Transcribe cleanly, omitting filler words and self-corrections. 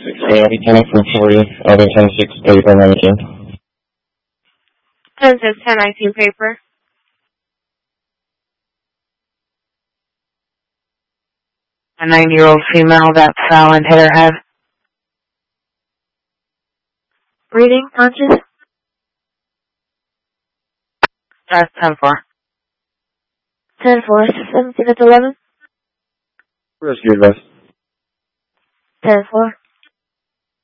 Coyote 10 for 40, other 10-6 paper 19. 10-6, 10-19 paper. A 9-year-old female that fell and hit her head. Breathing, conscious. That's 10-4. 10-4, 17 at 11. Rescue advice. 10-4.